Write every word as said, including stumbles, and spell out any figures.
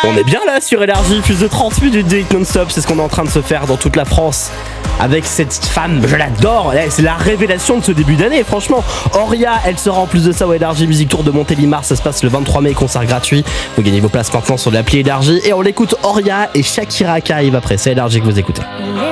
On est bien là sur Énergie, plus de trente minutes de hit non-stop, c'est ce qu'on est en train de se faire dans toute la France. Avec cette femme, je l'adore, c'est la révélation de ce début d'année, franchement. Auria, elle sera en plus de ça au Énergie Music Tour de Montélimar, ça se passe le vingt-trois mai, concert gratuit. Vous gagnez vos places maintenant sur l'appli Énergie et on l'écoute Auria et Shakira qui arrive après, c'est Énergie que vous écoutez.